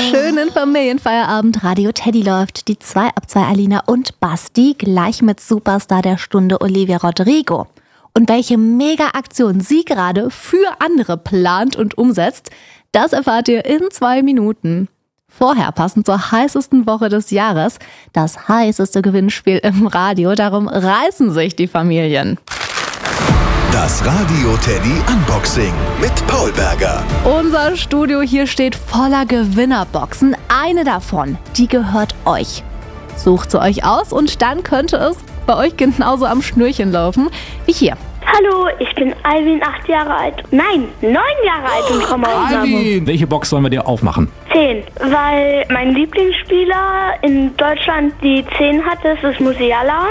schönen Familienfeierabend. Radio Teddy läuft. Die 2 ab 2 Alina und Basti gleich mit Superstar der Stunde Olivia Rodrigo. Und welche Mega-Aktion sie gerade für andere plant und umsetzt, das erfahrt ihr in 2 Minuten. Vorher, passend zur heißesten Woche des Jahres, das heißeste Gewinnspiel im Radio. Darum reißen sich die Familien. Das Radio Teddy Unboxing mit Paul Berger. Unser Studio hier steht voller Gewinnerboxen. Eine davon, die gehört euch. Sucht sie euch aus und dann könnte es bei euch genauso am Schnürchen laufen wie hier. Hallo, ich bin Alvin, 8 Jahre alt. Nein, 9 Jahre alt und komme aus Saarbrücken. Alvin, welche Box sollen wir dir aufmachen? 10, weil mein Lieblingsspieler in Deutschland die 10 hat, das ist Musiala.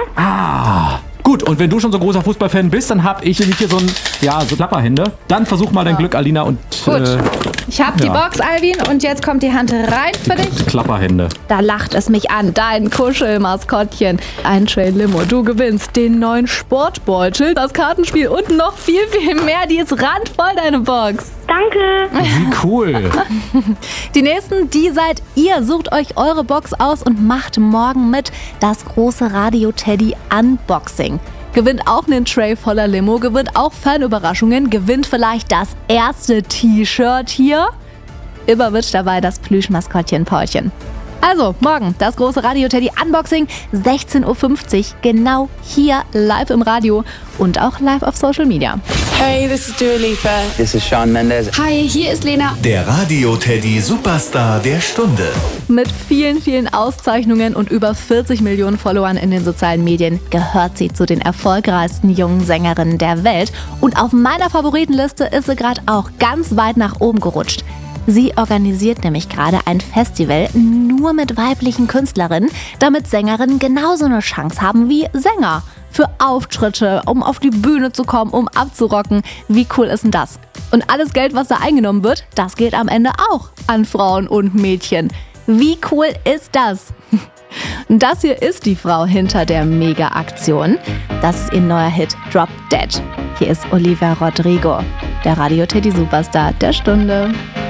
Gut, und wenn du schon so großer Fußballfan bist, dann habe ich hier so Klapperhände. Dann versuch mal dein Glück, Alina, und Gut, ich hab die Box, Alvin, und jetzt kommt die Hand rein für dich. Klapperhände. Da lacht es mich an, dein Kuschelmaskottchen. Ein Trail Limo, du gewinnst den neuen Sportbeutel, das Kartenspiel und noch viel, viel mehr. Die ist randvoll, deine Box. Danke. Wie cool. Die nächsten, die seid ihr. Sucht euch eure Box aus und macht morgen mit das große Radio Teddy Unboxing. Gewinnt auch einen Tray voller Limo, gewinnt auch Fanüberraschungen, gewinnt vielleicht das erste T-Shirt hier. Immer mit dabei das Plüschmaskottchen Paulchen. Also, morgen das große Radio Teddy Unboxing, 16.50 Uhr, genau hier live im Radio und auch live auf Social Media. Hey, this is Dua Lipa. This is Shawn Mendes. Hi, hier ist Lena. Der Radio Teddy Superstar der Stunde. Mit vielen, vielen Auszeichnungen und über 40 Millionen Followern in den sozialen Medien gehört sie zu den erfolgreichsten jungen Sängerinnen der Welt. Und auf meiner Favoritenliste ist sie gerade auch ganz weit nach oben gerutscht. Sie organisiert nämlich gerade ein Festival nur mit weiblichen Künstlerinnen, damit Sängerinnen genauso eine Chance haben wie Sänger. Für Auftritte, um auf die Bühne zu kommen, um abzurocken. Wie cool ist denn das? Und alles Geld, was da eingenommen wird, das geht am Ende auch an Frauen und Mädchen. Wie cool ist das? Das hier ist die Frau hinter der Mega-Aktion. Das ist ihr neuer Hit Drop Dead. Hier ist Olivia Rodrigo, der Radio Teddy Superstar der Stunde.